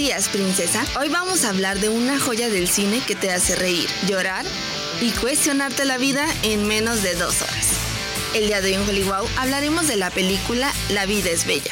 días, princesa. Hoy vamos a hablar de una joya del cine que te hace reír, llorar y cuestionarte la vida en menos de 2 horas. El día de hoy en Hollywood hablaremos de la película La vida es bella.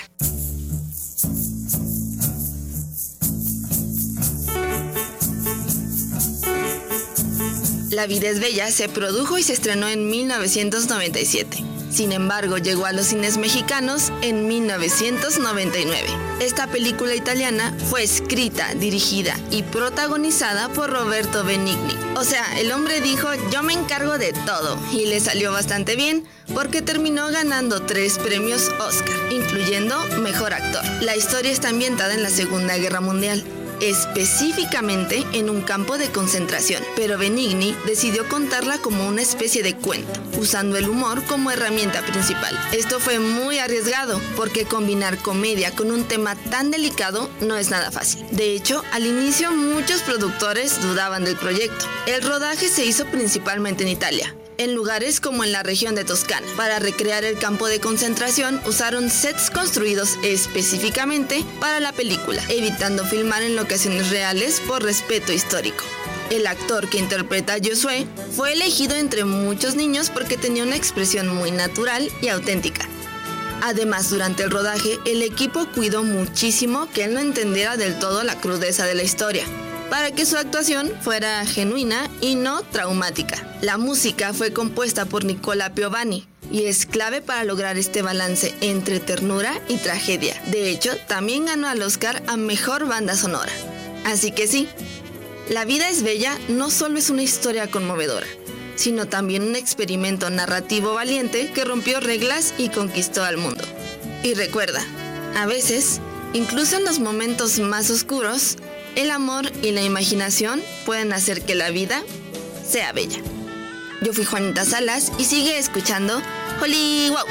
La vida es bella se produjo y se estrenó en 1997. Sin embargo, llegó a los cines mexicanos en 1999. Esta película italiana fue escrita, dirigida y protagonizada por Roberto Benigni. O sea, el hombre dijo, yo me encargo de todo, y le salió bastante bien porque terminó ganando 3 premios Oscar, incluyendo Mejor Actor. La historia está ambientada en la Segunda Guerra Mundial, específicamente en un campo de concentración, pero Benigni decidió contarla como una especie de cuento, usando el humor como herramienta principal. Esto fue muy arriesgado, porque combinar comedia con un tema tan delicado no es nada fácil. De hecho, al inicio muchos productores dudaban del proyecto. El rodaje se hizo principalmente en Italia, en lugares como en la región de Toscana. Para recrear el campo de concentración usaron sets construidos específicamente para la película, evitando filmar en locaciones reales por respeto histórico. El actor que interpreta a Josué fue elegido entre muchos niños porque tenía una expresión muy natural y auténtica. Además, durante el rodaje, el equipo cuidó muchísimo que él no entendiera del todo la crudeza de la historia, para que su actuación fuera genuina y no traumática. La música fue compuesta por Nicola Piovani y es clave para lograr este balance entre ternura y tragedia. De hecho, también ganó al Oscar a Mejor Banda Sonora. Así que sí, La vida es bella no solo es una historia conmovedora, sino también un experimento narrativo valiente que rompió reglas y conquistó al mundo. Y recuerda, a veces, incluso en los momentos más oscuros, el amor y la imaginación pueden hacer que la vida sea bella. Yo fui Juanita Salas y sigue escuchando Hollywood.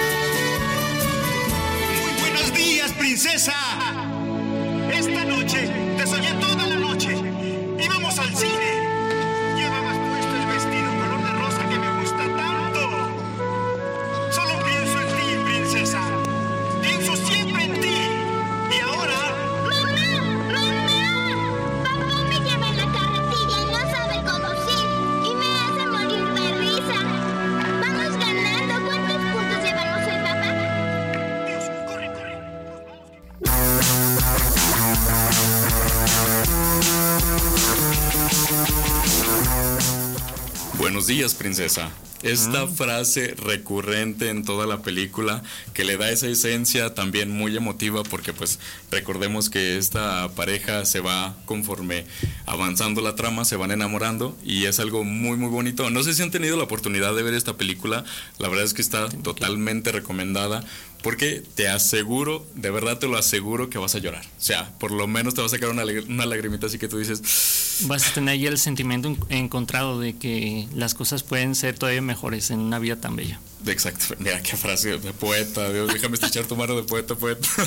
Muy buenos días, princesa. Esta noche te soñé toda la noche. Íbamos al cine. Llevabas puesto el vestido color de rosa que me gusta tanto. Solo pienso en ti, princesa. Pienso siempre en ti. Y ahora... Buenos días, princesa. Esta frase recurrente en toda la película que le da esa esencia también muy emotiva, porque pues recordemos que esta pareja se va conforme avanzando la trama, se van enamorando y es algo muy muy bonito. No sé si han tenido la oportunidad de ver esta película, la verdad es que está totalmente recomendada, porque te aseguro, de verdad te lo aseguro, que vas a llorar. O sea, por lo menos te va a sacar una lagrimita así que tú dices... Vas a tener ahí el sentimiento encontrado de que las cosas pueden ser todavía mejores en una vida tan bella. Exacto, mira qué frase de poeta, Dios, déjame estrechar tu mano de poeta.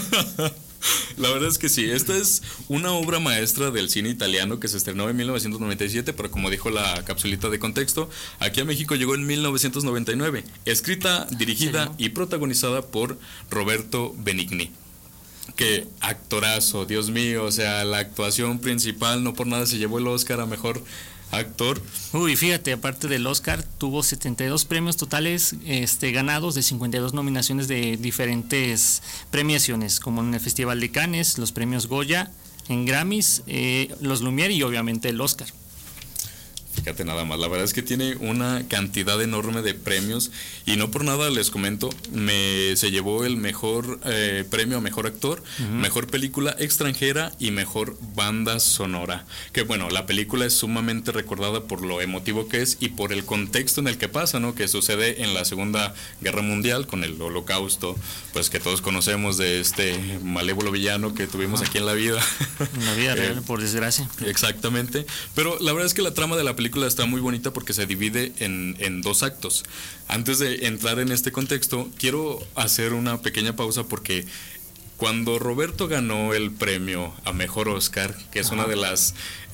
La verdad es que sí, esta es una obra maestra del cine italiano que se estrenó en 1997, pero como dijo la capsulita de contexto, aquí a México llegó en 1999, escrita, dirigida y protagonizada por Roberto Benigni. Qué actorazo, Dios mío, o sea, la actuación principal, no por nada se llevó el Oscar a Mejor Actor. Uy, fíjate, aparte del Oscar, tuvo 72 premios totales ganados de 52 nominaciones de diferentes premiaciones, como en el Festival de Cannes, los premios Goya, en Grammys, los Lumière y obviamente el Oscar. Fíjate nada más, la verdad es que tiene una cantidad enorme de premios y no por nada les comento, se llevó el mejor premio a Mejor Actor, Mejor Película Extranjera y Mejor Banda Sonora. Que bueno, la película es sumamente recordada por lo emotivo que es y por el contexto en el que pasa, ¿no? Que sucede en la Segunda Guerra Mundial con el Holocausto, pues que todos conocemos de este malévolo villano que tuvimos aquí en la vida. En la vida real, por desgracia. Exactamente, pero la verdad es que la trama de la película está muy bonita porque se divide en 2 actos. Antes de entrar en este contexto, quiero hacer una pequeña pausa porque cuando Roberto ganó el premio a Mejor Oscar, que es una de las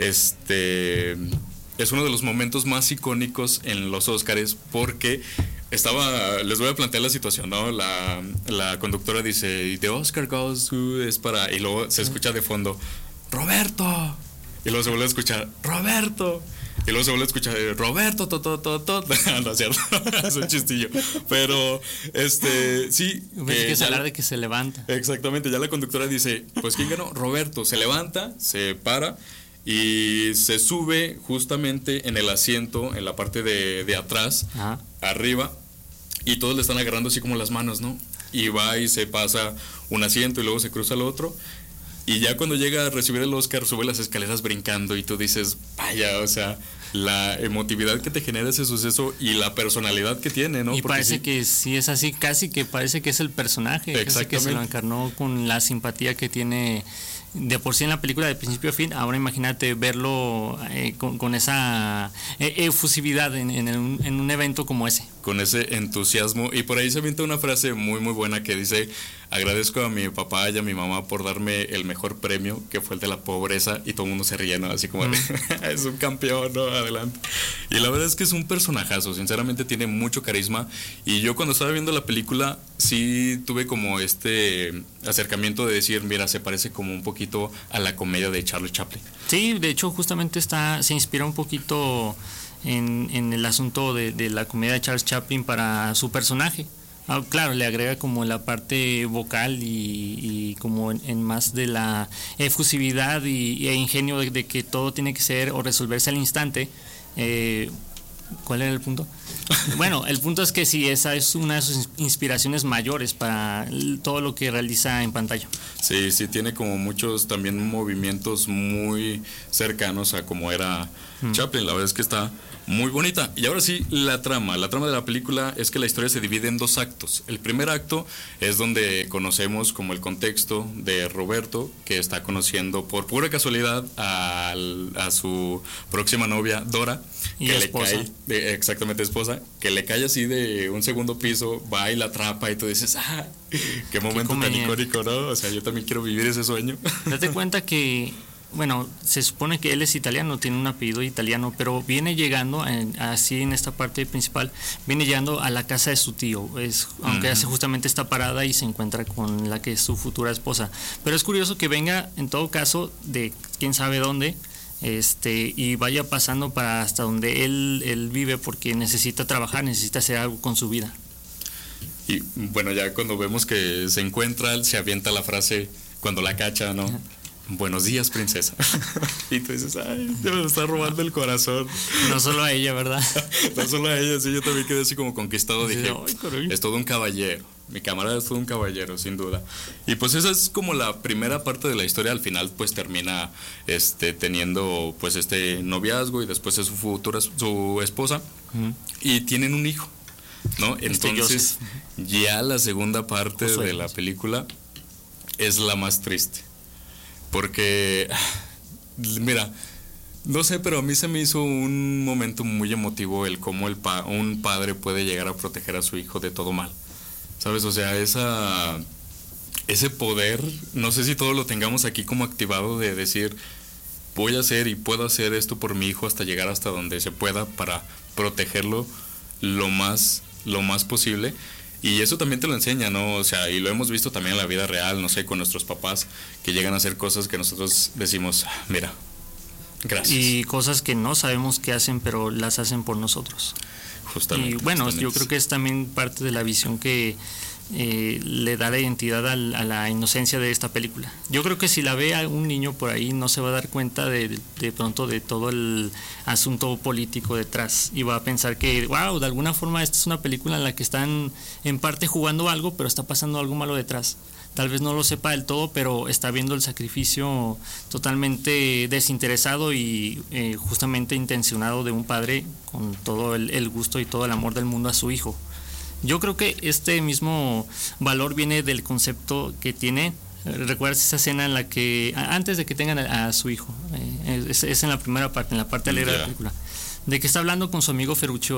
es uno de los momentos más icónicos en los Óscares, porque les voy a plantear la situación, ¿no? La conductora dice, "The Oscar goes to", es para, y luego se escucha de fondo, Roberto. Y luego se vuelve a escuchar, Roberto. Y luego se vuelve a escuchar, Roberto, No es cierto, es un chistillo. Pero, sí. Que es hablar de que se levanta. Exactamente, ya la conductora dice, pues ¿quién ganó? Roberto. Se levanta, se para y se sube justamente en el asiento, en la parte de atrás, Ajá. arriba. Y todos le están agarrando así como las manos, ¿no? Y va y se pasa un asiento y luego se cruza al otro. Y ya cuando llega a recibir el Oscar, sube las escaleras brincando y tú dices, vaya, o sea, la emotividad que te genera ese suceso y la personalidad que tiene, ¿no? Y porque parece que sí es así, casi que parece que es el personaje, casi que se lo encarnó con la simpatía que tiene de por sí en la película de principio a fin. Ahora imagínate verlo con esa efusividad en un evento como ese. Con ese entusiasmo. Y por ahí se avienta una frase muy muy buena que dice, agradezco a mi papá y a mi mamá por darme el mejor premio, que fue el de la pobreza, y todo el mundo se ríe, ¿no? Así como, es un campeón, ¿no? Adelante. Y la verdad es que es un personajazo, sinceramente tiene mucho carisma, y yo cuando estaba viendo la película, sí tuve como este acercamiento de decir, mira, se parece como un poquito a la comedia de Charlie Chaplin. Sí, de hecho justamente se inspira un poquito en el asunto de la comedia de Charles Chaplin para su personaje. Claro, le agrega como la parte vocal y como en más de la efusividad e ingenio de que todo tiene que ser o resolverse al instante. ¿Cuál era el punto? Bueno, el punto es que sí, esa es una de sus inspiraciones mayores para todo lo que realiza en pantalla. Sí, sí, tiene como muchos también movimientos muy cercanos a como era Chaplin. La verdad es que está muy bonita. Y ahora sí, la trama de la película es que la historia se divide en 2 actos. El primer acto es donde conocemos como el contexto de Roberto, que está conociendo por pura casualidad a su próxima novia, Dora, y que esposa. le cae, exactamente esposa, que le cae así de un segundo piso, va y la atrapa y tú dices, qué momento tan icónico, ¿no? O sea, yo también quiero vivir ese sueño. Date cuenta que, bueno, se supone que él es italiano, tiene un apellido italiano, pero viene llegando, así en esta parte principal, viene llegando a la casa de su tío, aunque hace justamente esta parada y se encuentra con la que es su futura esposa. Pero es curioso que venga, en todo caso, de quién sabe dónde, y vaya pasando para hasta donde él vive, porque necesita trabajar, necesita hacer algo con su vida. Y bueno, ya cuando vemos que se encuentra, se avienta la frase cuando la cacha, ¿no? Buenos días, princesa. Y tú dices, ay, me está robando el corazón. No solo a ella, ¿verdad? No solo a ella, sí, yo también quedé así como conquistado. Dije, es todo un caballero. Mi camarada es todo un caballero, sin duda. Y pues esa es como la primera parte de la historia. Al final pues termina teniendo pues este noviazgo y después es su esposa. Y tienen un hijo, ¿no? Entonces ya la segunda parte de la película es la más triste. Porque, mira, no sé, pero a mí se me hizo un momento muy emotivo el cómo un padre puede llegar a proteger a su hijo de todo mal. ¿Sabes? O sea, ese poder, no sé si todos lo tengamos aquí como activado de decir, voy a hacer y puedo hacer esto por mi hijo hasta llegar hasta donde se pueda para protegerlo lo más posible. Y eso también te lo enseña, ¿no? O sea, y lo hemos visto también en la vida real, no sé, con nuestros papás, que llegan a hacer cosas que nosotros decimos, mira, gracias. Y cosas que no sabemos qué hacen, pero las hacen por nosotros. Justamente. Y bueno, yo creo que es también parte de la visión que le da la identidad a la inocencia de esta película. Yo creo que si la ve a un niño por ahí no se va a dar cuenta de pronto de todo el asunto político detrás y va a pensar que, wow, de alguna forma esta es una película en la que están en parte jugando algo, pero está pasando algo malo detrás. Tal vez no lo sepa del todo, pero está viendo el sacrificio totalmente desinteresado y justamente intencionado de un padre con todo el gusto y todo el amor del mundo a su hijo. Yo creo que este mismo valor viene del concepto que tiene. ¿Recuerdas esa escena en la que, antes de que tengan a su hijo, es en la primera parte, en la parte alegre de la película, de que está hablando con su amigo Ferruccio,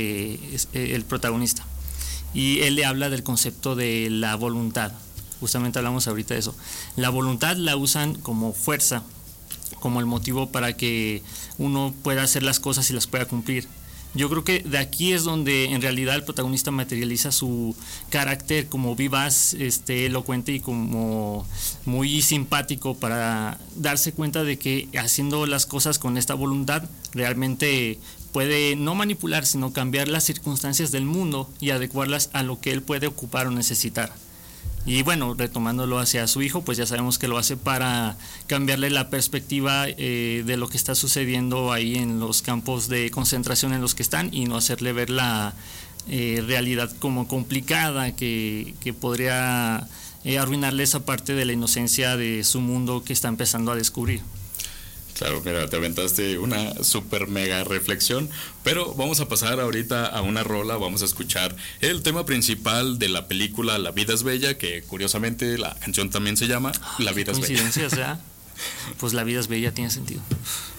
el protagonista, y él le habla del concepto de la voluntad? Justamente hablamos ahorita de eso. La voluntad la usan como fuerza, como el motivo para que uno pueda hacer las cosas y las pueda cumplir. Yo creo que de aquí es donde en realidad el protagonista materializa su carácter como vivaz, elocuente y como muy simpático, para darse cuenta de que haciendo las cosas con esta voluntad realmente puede no manipular, sino cambiar las circunstancias del mundo y adecuarlas a lo que él puede ocupar o necesitar. Y bueno, retomándolo hacia su hijo, pues ya sabemos que lo hace para cambiarle la perspectiva de lo que está sucediendo ahí en los campos de concentración en los que están, y no hacerle ver la realidad como complicada que podría arruinarle esa parte de la inocencia de su mundo que está empezando a descubrir. Claro, mira, te aventaste una super mega reflexión, pero vamos a pasar ahorita a una rola. Vamos a escuchar el tema principal de la película La vida es bella, que curiosamente la canción también se llama La vida es bella. Coincidencia, o sea, pues La vida es bella tiene sentido.